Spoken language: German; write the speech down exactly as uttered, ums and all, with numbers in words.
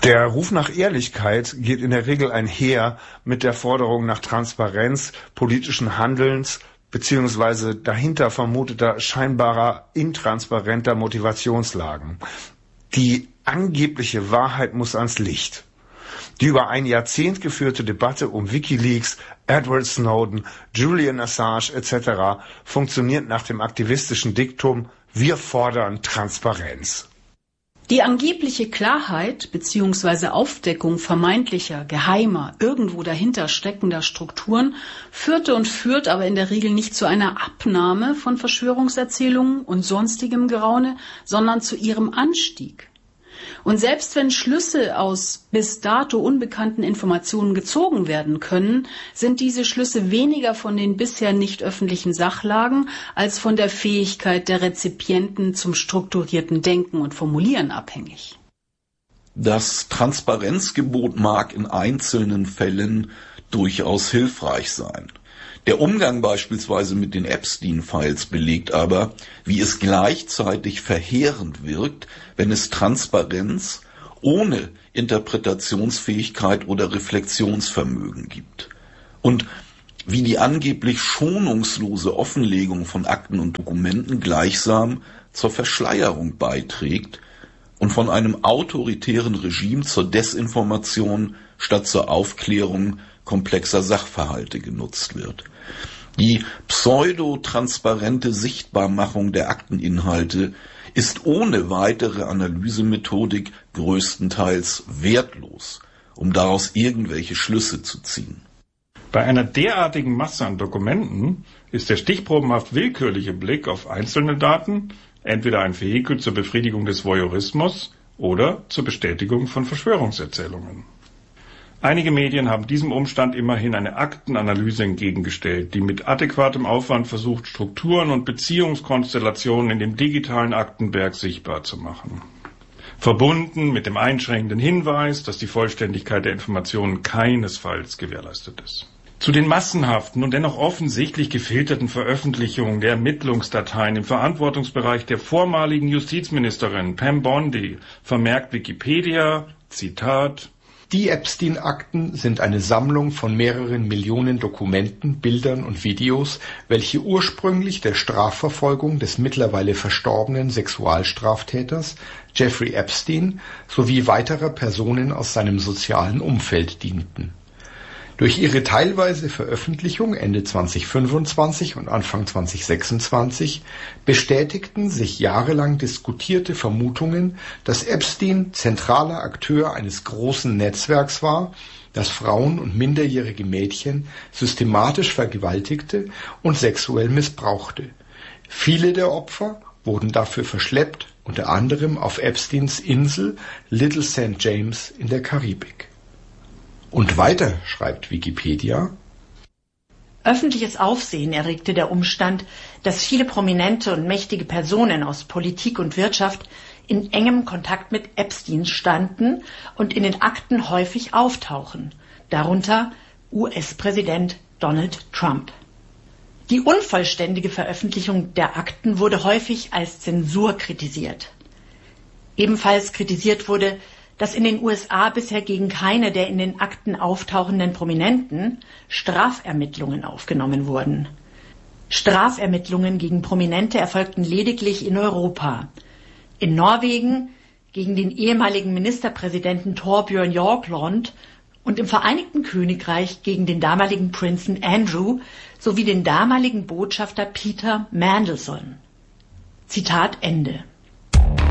Der Ruf nach Ehrlichkeit geht in der Regel einher mit der Forderung nach Transparenz politischen Handelns beziehungsweise dahinter vermuteter scheinbarer intransparenter Motivationslagen. Die angebliche Wahrheit muss ans Licht. Die über ein Jahrzehnt geführte Debatte um WikiLeaks, Edward Snowden, Julian Assange et cetera funktioniert nach dem aktivistischen Diktum: Wir fordern Transparenz. Die angebliche Klarheit bzw. Aufdeckung vermeintlicher, geheimer, irgendwo dahinter steckender Strukturen führte und führt aber in der Regel nicht zu einer Abnahme von Verschwörungserzählungen und sonstigem Geraune, sondern zu ihrem Anstieg. Und selbst wenn Schlüsse aus bis dato unbekannten Informationen gezogen werden können, sind diese Schlüsse weniger von den bisher nicht öffentlichen Sachlagen als von der Fähigkeit der Rezipienten zum strukturierten Denken und Formulieren abhängig. Das Transparenzgebot mag in einzelnen Fällen durchaus hilfreich sein. Der Umgang beispielsweise mit den Epstein-Files belegt aber, wie es gleichzeitig verheerend wirkt, wenn es Transparenz ohne Interpretationsfähigkeit oder Reflexionsvermögen gibt. Und wie die angeblich schonungslose Offenlegung von Akten und Dokumenten gleichsam zur Verschleierung beiträgt und von einem autoritären Regime zur Desinformation statt zur Aufklärung komplexer Sachverhalte genutzt wird. Die pseudo-transparente Sichtbarmachung der Akteninhalte ist ohne weitere Analysemethodik größtenteils wertlos, um daraus irgendwelche Schlüsse zu ziehen. Bei einer derartigen Masse an Dokumenten ist der stichprobenhaft willkürliche Blick auf einzelne Daten entweder ein Vehikel zur Befriedigung des Voyeurismus oder zur Bestätigung von Verschwörungserzählungen. Einige Medien haben diesem Umstand immerhin eine Aktenanalyse entgegengestellt, die mit adäquatem Aufwand versucht, Strukturen und Beziehungskonstellationen in dem digitalen Aktenberg sichtbar zu machen. Verbunden mit dem einschränkenden Hinweis, dass die Vollständigkeit der Informationen keinesfalls gewährleistet ist. Zu den massenhaften und dennoch offensichtlich gefilterten Veröffentlichungen der Ermittlungsdateien im Verantwortungsbereich der vormaligen Justizministerin Pam Bondi vermerkt Wikipedia, Zitat: Die Epstein-Akten sind eine Sammlung von mehreren Millionen Dokumenten, Bildern und Videos, welche ursprünglich der Strafverfolgung des mittlerweile verstorbenen Sexualstraftäters Jeffrey Epstein sowie weiterer Personen aus seinem sozialen Umfeld dienten. Durch ihre teilweise Veröffentlichung Ende zweitausendfünfundzwanzig und Anfang zweitausendsechsundzwanzig bestätigten sich jahrelang diskutierte Vermutungen, dass Epstein zentraler Akteur eines großen Netzwerks war, das Frauen und minderjährige Mädchen systematisch vergewaltigte und sexuell missbrauchte. Viele der Opfer wurden dafür verschleppt, unter anderem auf Epsteins Insel Little Saint James in der Karibik. Und weiter schreibt Wikipedia: Öffentliches Aufsehen erregte der Umstand, dass viele prominente und mächtige Personen aus Politik und Wirtschaft in engem Kontakt mit Epstein standen und in den Akten häufig auftauchen, darunter U S-Präsident Donald Trump. Die unvollständige Veröffentlichung der Akten wurde häufig als Zensur kritisiert. Ebenfalls kritisiert wurde, dass in den U S A bisher gegen keine der in den Akten auftauchenden Prominenten Strafermittlungen aufgenommen wurden. Strafermittlungen gegen Prominente erfolgten lediglich in Europa. In Norwegen gegen den ehemaligen Ministerpräsidenten Torbjörn Jagland und im Vereinigten Königreich gegen den damaligen Prinzen Andrew sowie den damaligen Botschafter Peter Mandelson. Zitat Ende.